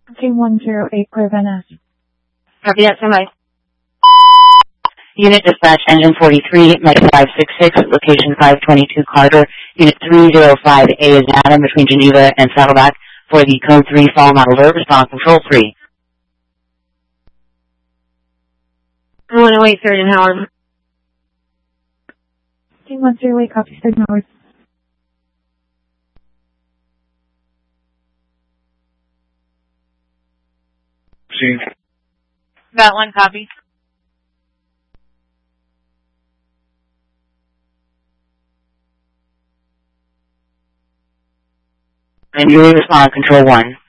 Team 108, clear Van Ness. Copy that, standby. Unit dispatch, engine 43, Mike 566, location 522 Carter. Unit 305A is Adam between Geneva and Saddleback for the code 3 fall model alert. Respond control 3. 108, third and Howard. Team 108, copy, third and Howard. That one, copy. And you will respond control 1.